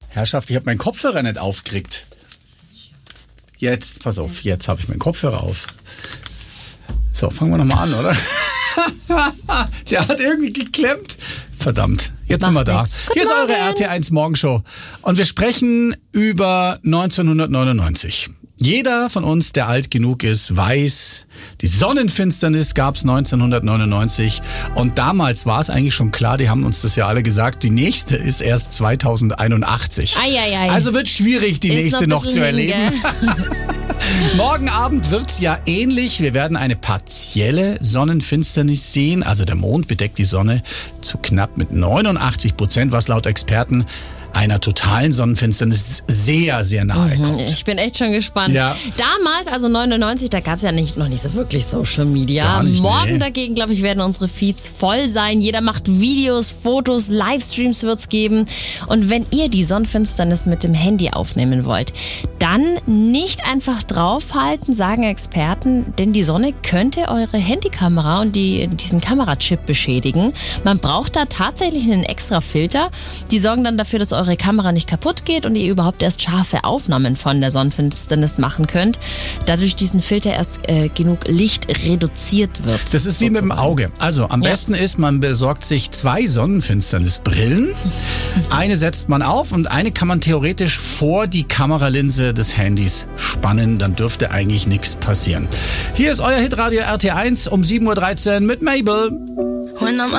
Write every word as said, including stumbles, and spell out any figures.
Herrschaft, ich habe meinen Kopfhörer nicht aufgekriegt. Jetzt, pass auf, jetzt habe ich meinen Kopfhörer auf. So, fangen wir nochmal an, oder? Der hat irgendwie geklemmt. Verdammt, jetzt Macht sind wir da. Hier ist eure R T eins Morgenshow. Und wir sprechen über neunzehnhundertneunundneunzig. Jeder von uns, der alt genug ist, weiß, die Sonnenfinsternis gab's neunzehnhundertneunundneunzig. Und damals war es eigentlich schon klar, die haben uns das ja alle gesagt, die nächste ist erst zweitausendeinundachtzig. Ei, ei, ei. Also wird schwierig, die ist nächste noch, noch zu erleben. Hin, Morgen Abend wird's ja ähnlich. Wir werden eine partielle Sonnenfinsternis sehen. Also der Mond bedeckt die Sonne zu knapp mit neunundachtzig Prozent, was laut Experten einer totalen Sonnenfinsternis sehr, sehr nahe kommt. Ich bin echt schon gespannt. Ja. Damals, also neunundneunzig, da gab es ja nicht, noch nicht so wirklich Social Media. Gar nicht, Morgen nee. dagegen, glaube ich, werden unsere Feeds voll sein. Jeder macht Videos, Fotos, Livestreams wird's geben. Und wenn ihr die Sonnenfinsternis mit dem Handy aufnehmen wollt, dann nicht einfach draufhalten, sagen Experten, denn die Sonne könnte eure Handykamera und die, diesen Kamerachip beschädigen. Man braucht da tatsächlich einen extra Filter. Die sorgen dann dafür, dass eure Kamera nicht kaputt geht und ihr überhaupt erst scharfe Aufnahmen von der Sonnenfinsternis machen könnt, da durch diesen Filter erst äh, genug Licht reduziert wird. Das ist wie sozusagen mit dem Auge. Also am ja. besten ist, man besorgt sich zwei Sonnenfinsternisbrillen. Eine setzt man auf und eine kann man theoretisch vor die Kameralinse des Handys spannen. Dann dürfte eigentlich nichts passieren. Hier ist euer Hitradio R T eins um sieben Uhr dreizehn mit Mabel.